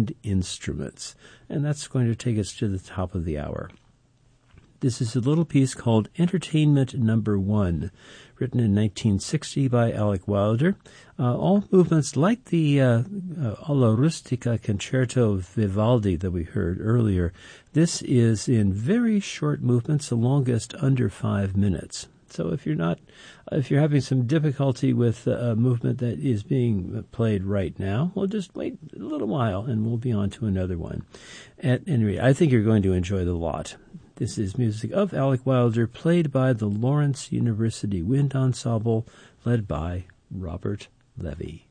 wind instruments. And that's going to take us to the top of the hour. This is a little piece called Entertainment Number 1, written in 1960 by Alec Wilder. All movements like the Alla Rustica Concerto of Vivaldi that we heard earlier. This is in very short movements, the longest under 5 minutes. So if you're having some difficulty with a movement that is being played right now, well, just wait a little while and we'll be on to another one. At any rate, I think you're going to enjoy the lot. This is music of Alec Wilder, played by the Lawrence University Wind Ensemble, led by Robert Levy.